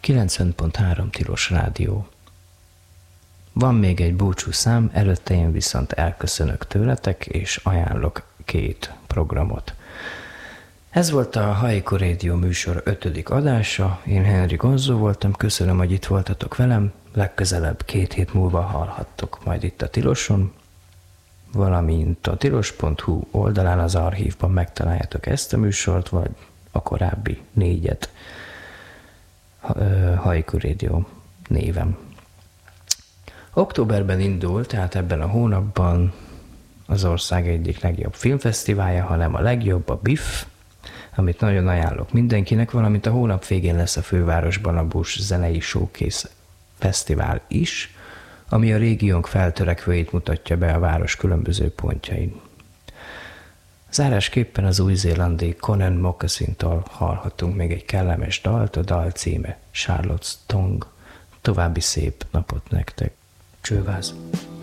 90.3 Tilos Rádió. Van még egy búcsúszám, előtte én viszont elköszönök tőletek, és ajánlok 2 programot. Ez volt a Haiku Radio műsor 5. adása, én Henry Gonzó voltam, köszönöm, hogy itt voltatok velem, legközelebb 2 hét múlva hallhattok majd itt a Tiloson, valamint a tilos.hu oldalán az archívban megtaláljátok ezt a műsort, vagy a korábbi 4-et Haiku Radio névem. Októberben indult, tehát ebben a hónapban az ország egyik legjobb filmfesztiválja, hanem a legjobb, a BIFF, amit nagyon ajánlok mindenkinek, valamint a hónap végén lesz a fővárosban a Bush Zenei Showcase Fesztivál is, ami a régiónk feltörekvőit mutatja be a város különböző pontjain. Zárásképpen az új-zélandi Conan Moccasin-tól hallhatunk még egy kellemes dalt, a dal címe Charlotte's Tongue. További szép napot nektek. Csővász!